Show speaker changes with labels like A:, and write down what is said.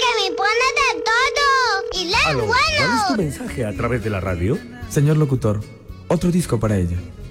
A: me pone de todo. Y le
B: Aló, ¿cuál es tu mensaje a través de la radio?
C: Señor locutor, otro disco para ella.